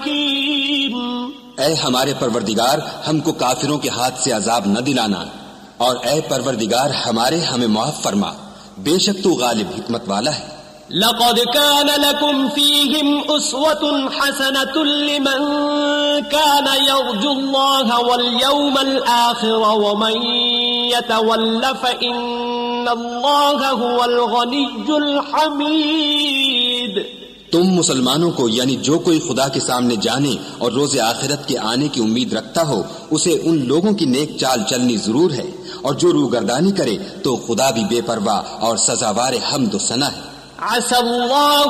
हकीम। ऐ हमारे परवरदिगार, हमको काफिरों के हाथ से अजाब न दिलाना, और ऐ परवरदिगार हमारे हमें माफ फरमा, बेशक तू गालिब हिकमत वाला है। लक़द कान लकुम फ़ीहिम उस्वतुन हसनतुन लिमन कान यर्जुल्लाह वल यौमल आखिर व मन यतवल्ल फ़इन्नल्लाह हुवल गनिय्युल हमीद। तुम मुसलमानों को, यानी जो कोई खुदा के सामने जाने और रोज़े आखिरत के आने की उम्मीद रखता हो, उसे उन लोगों की नेक चाल चलनी जरूर है, और जो रूगर्दानी करे तो खुदा भी बेपरवाह और सजावार हम्द व सना है।